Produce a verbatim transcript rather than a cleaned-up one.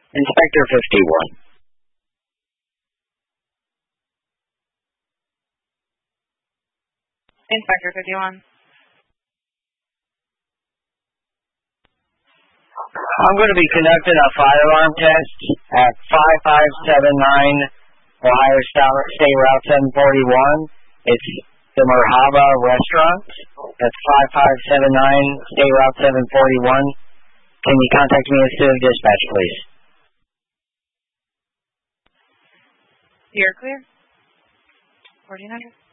Inspector fifty-one. Inspector fifty-one. I'm going to be conducting a fire alarm test at five five seven nine Ohio State Route seven forty-one. It's the Merhaba Restaurant. That's five five seven nine State Route seven forty-one. Can you contact me instead of dispatch, please? You're clear. fourteen hundred.